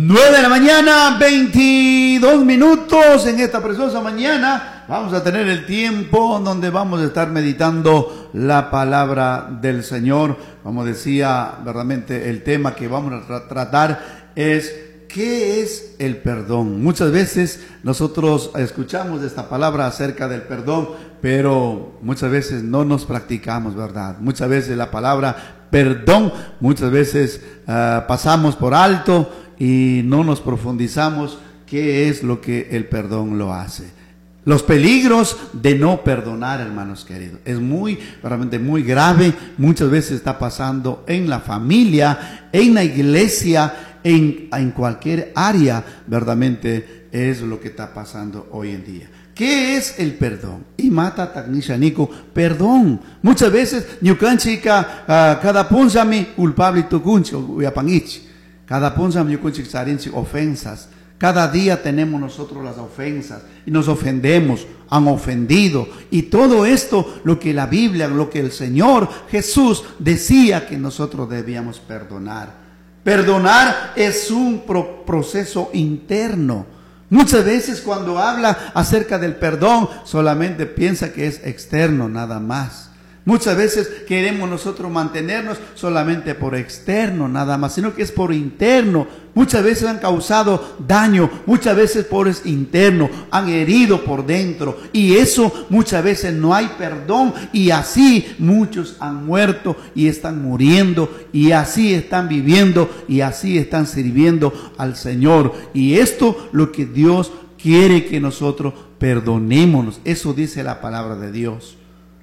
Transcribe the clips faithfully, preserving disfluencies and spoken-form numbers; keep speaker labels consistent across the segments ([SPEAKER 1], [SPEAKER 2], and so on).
[SPEAKER 1] nueve de la mañana, veintidós minutos. En esta preciosa mañana vamos a tener el tiempo donde vamos a estar meditando la palabra del Señor. Como decía, verdaderamente el tema que vamos a tra tratar es ¿qué es el perdón? Muchas veces nosotros escuchamos esta palabra acerca del perdón, pero muchas veces no nos practicamos, ¿verdad? Muchas veces la palabra perdón, muchas veces uh, pasamos por alto y no nos profundizamos qué es lo que el perdón lo hace. Los peligros de no perdonar, hermanos queridos, es muy, realmente muy grave. Muchas veces está pasando en la familia, en la iglesia, en, en cualquier área, verdaderamente es lo que está pasando hoy en día. ¿Qué es el perdón? Y mata Nico, perdón. Muchas veces, ñucanchica, cada punzami culpable tucuncho, yapangichi. Cada punzami ñucanchic sarinchi ofensas. Cada día tenemos nosotros las ofensas y nos ofendemos, han ofendido. Y todo esto, lo que la Biblia, lo que el Señor Jesús decía que nosotros debíamos perdonar. Perdonar es un pro proceso interno. Muchas veces cuando habla acerca del perdón, solamente piensa que es externo, nada más. Muchas veces queremos nosotros mantenernos solamente por externo, nada más, sino que es por interno. Muchas veces han causado daño, muchas veces por es interno, han herido por dentro. Y eso muchas veces no hay perdón. Y así muchos han muerto y están muriendo. Y así están viviendo y así están sirviendo al Señor. Y esto lo que Dios quiere que nosotros perdonémonos. Eso dice la palabra de Dios.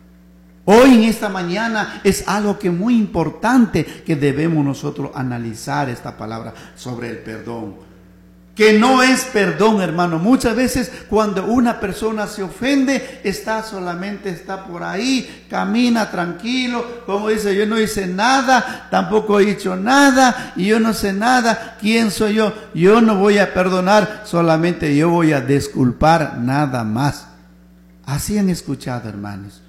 [SPEAKER 1] Hoy en esta mañana es algo que muy importante que debemos nosotros analizar esta palabra sobre el perdón. Que no es perdón, hermano. Muchas veces cuando una persona se ofende, está solamente, está por ahí, camina tranquilo, como dice, yo no hice nada, tampoco he hecho nada, y yo no sé nada, ¿quién soy yo? Yo no voy a perdonar, solamente yo voy a disculpar nada más. Así han escuchado, hermanos.